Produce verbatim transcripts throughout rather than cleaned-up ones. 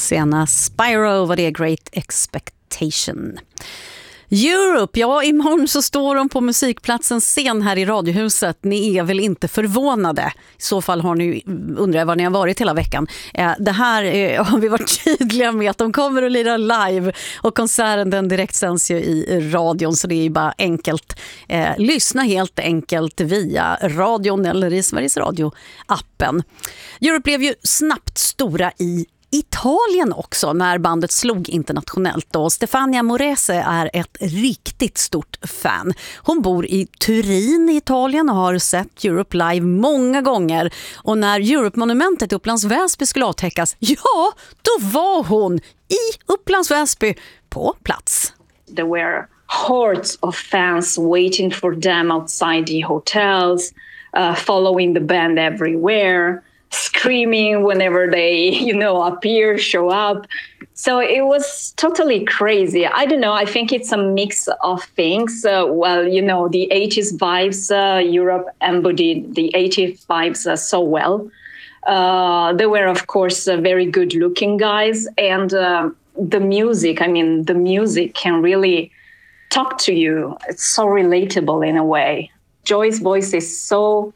Sena Spyro var det, Great Expectation. Europe, ja, imorgon så står de på musikplatsens scen här i Radiohuset. Ni är väl inte förvånade? I så fall har ni undrat var ni har varit hela veckan. Eh, det här eh, har vi varit tydliga med att de kommer att lira live, och konserten den direkt sänds ju i radion, så det är ju bara enkelt. Eh, lyssna helt enkelt via radion eller i Sveriges Radio-appen. Europe blev ju snabbt stora i Italien också när bandet slog internationellt, och Stefania Morese är ett riktigt stort fan. Hon bor i Turin i Italien och har sett Europe live många gånger, och när Europe-monumentet i Upplands Väsby skulle avtäckas, ja, då var hon i Upplands Väsby på plats. There were hordes of fans waiting for them outside the hotels, uh, following the band everywhere, screaming whenever they, you know, appear, show up. So it was totally crazy. I don't know. I think it's a mix of things. Uh, well, you know, the eighties vibes, uh, Europe embodied the eighties vibes uh, so well. Uh, they were, of course, uh, very good looking guys. And uh, the music, I mean, the music can really talk to you. It's so relatable in a way. Joy's voice is so,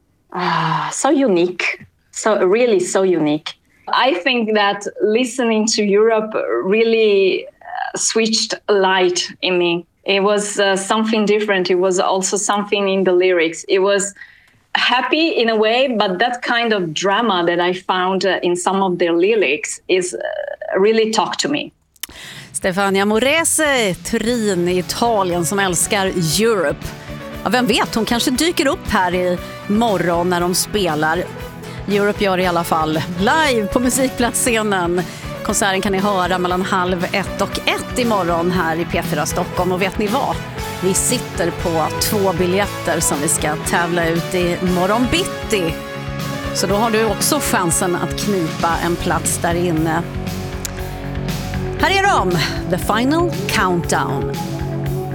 uh, so unique. So really so unique. I think that listening to Europe really uh, switched a light in me. It was uh, something different. It was also something in the lyrics. It was happy in a way, but that kind of drama that I found uh, in some of their lyrics is uh, really talked to me. Stefania Morese, Turin i Italien, som älskar Europe. Ja, vem vet, hon kanske dyker upp här i morgon när de spelar. Europe gör i alla fall live på musikplatsscenen. Konserten kan ni höra mellan halv ett och ett imorgon här i P fyra Stockholm. Och vet ni vad? Vi sitter på två biljetter som vi ska tävla ut i morgon bitti. Så då har du också chansen att knipa en plats där inne. Här är de, The Final Countdown.